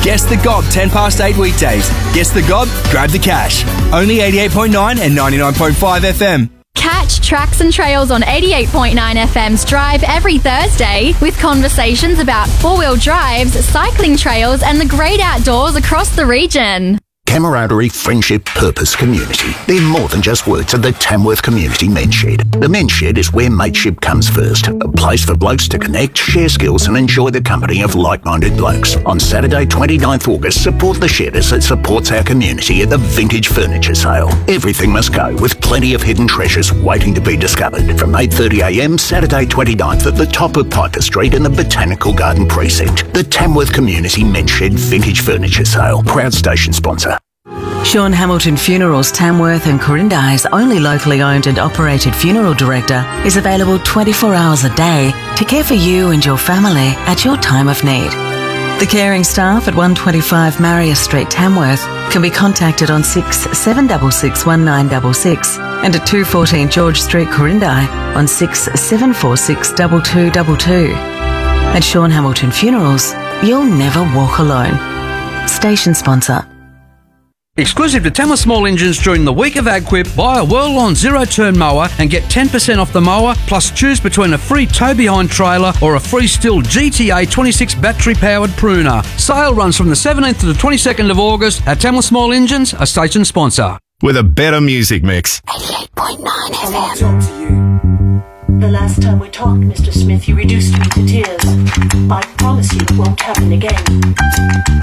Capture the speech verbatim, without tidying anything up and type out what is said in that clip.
Guess the Gob ten past eight weekdays. Guess the Gob, grab the cash. Only eighty-eight point nine and ninety-nine point five F M. Catch Tracks and Trails on eighty-eight point nine F M's Drive every Thursday with conversations about four-wheel drives, cycling trails and the great outdoors across the region. Camaraderie, friendship, purpose, community. They're more than just words at the Tamworth Community Men's Shed. The Men's Shed is where mateship comes first. A place for blokes to connect, share skills and enjoy the company of like-minded blokes. On Saturday, twenty-ninth August, support the shed as it supports our community at the Vintage Furniture Sale. Everything must go, with plenty of hidden treasures waiting to be discovered. From eight thirty a m Saturday twenty-ninth at the top of Piper Street in the Botanical Garden Precinct. The Tamworth Community Men's Shed Vintage Furniture Sale. Proud station sponsor. Sean Hamilton Funerals Tamworth and Corindai's only locally owned and operated funeral director is available twenty-four hours a day to care for you and your family at your time of need. The caring staff at one twenty-five Marius Street, Tamworth can be contacted on six seven six six one nine six six and at two fourteen George Street, Corindai on six seven four six two two two two. At Sean Hamilton Funerals, you'll never walk alone. Station sponsor. Exclusive to Tamworth Small Engines during the week of AgQuip, buy a Whirl-On zero-turn mower and get ten percent off the mower, plus choose between a free tow-behind trailer or a free Stihl G T A twenty-six battery-powered pruner. Sale runs from the seventeenth to the twenty-second of August at Tamworth Small Engines, a station sponsor. With a better music mix. eighty-eight point nine F M. I want to talk to you. The last time we talked, Mister Smith, you reduced me to tears. I promise you it won't happen again.